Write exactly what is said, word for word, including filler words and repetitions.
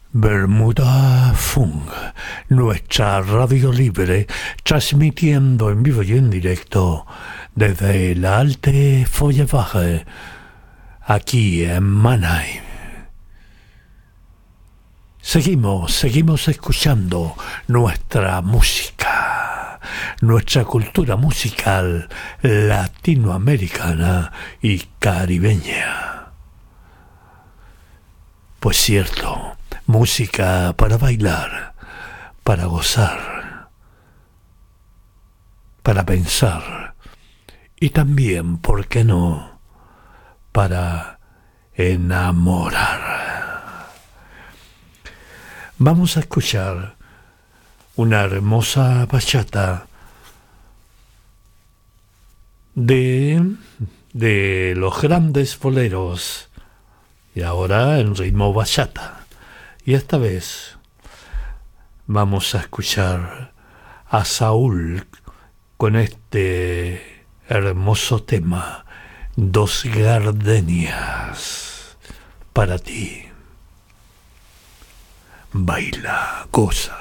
Bermuda Funk, nuestra radio libre, transmitiendo en vivo y en directo desde la Alte Feuerwache, aquí en Mannheim. Seguimos, seguimos escuchando nuestra música, nuestra cultura musical latinoamericana y caribeña. Pues cierto, música para bailar, para gozar, para pensar y también, ¿por qué no?, para enamorar. Vamos a escuchar una hermosa bachata de, de los grandes boleros y ahora en ritmo bachata. Y esta vez vamos a escuchar a Saúl con este hermoso tema, Dos Gardenias, para ti. Baila, goza.